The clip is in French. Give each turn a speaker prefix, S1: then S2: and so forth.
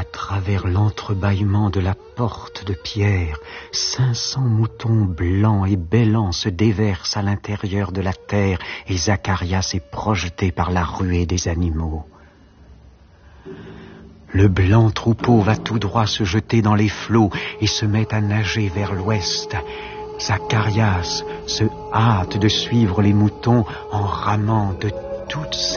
S1: À travers l'entrebâillement de la porte de pierre, 500 moutons blancs et bêlants se déversent à l'intérieur de la terre et Zacharias est projeté par la ruée des animaux. Le blanc troupeau va tout droit se jeter dans les flots et se met à nager vers l'ouest. Zacharias se hâte de suivre les moutons en ramant de toutes